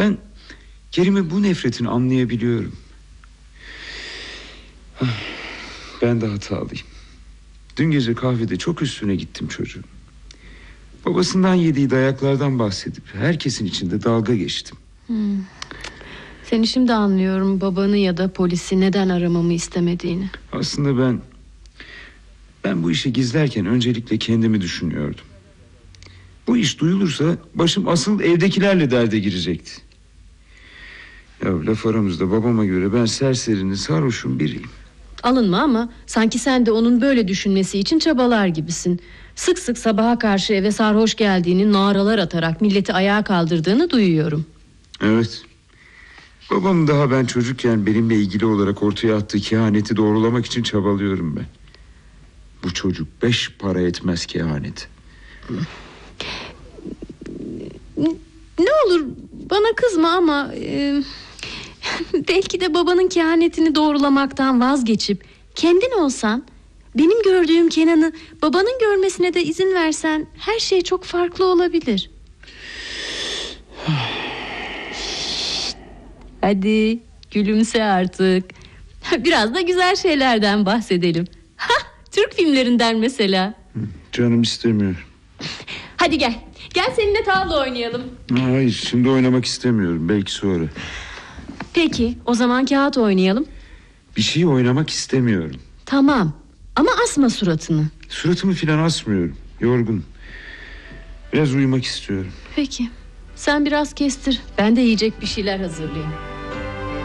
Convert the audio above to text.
Ben Kerim'e bu nefretini anlayabiliyorum. Ben de hatalıyım. Dün gece kahvede çok üstüne gittim çocuğun. Babasından yediği dayaklardan bahsedip herkesin içinde dalga geçtim. Seni şimdi anlıyorum, babanı ya da polisi neden aramamı istemediğini. Aslında ben bu işi gizlerken öncelikle kendimi düşünüyordum. Bu iş duyulursa başım asıl evdekilerle derde girecekti. Ya laf aramızda, babama göre ben serserinin, sarhoşun biriyim. Alınma ama sanki sen de onun böyle düşünmesi için çabalar gibisin. Sık sık sabaha karşı eve sarhoş geldiğini, naralar atarak milleti ayağa kaldırdığını duyuyorum. Evet. Babam daha ben çocukken benimle ilgili olarak ortaya attığı kehaneti doğrulamak için çabalıyorum ben. Bu çocuk 5 para etmez kehanet. Ne olur bana kızma ama belki de babanın kehanetini doğrulamaktan vazgeçip kendin olsan, benim gördüğüm Kenan'ı babanın görmesine de izin versen, her şey çok farklı olabilir. Hadi gülümse artık. Biraz da güzel şeylerden bahsedelim. Türk filmlerinden mesela. Canım istemiyor. Hadi gel seninle tavla oynayalım. Hayır, şimdi oynamak istemiyorum, belki sonra. Peki o zaman kağıt oynayalım. Bir şey oynamak istemiyorum. Tamam ama asma suratını. Suratımı filan asmıyorum, yorgunum. Biraz uyumak istiyorum. Peki sen biraz kestir, ben de yiyecek bir şeyler hazırlayayım.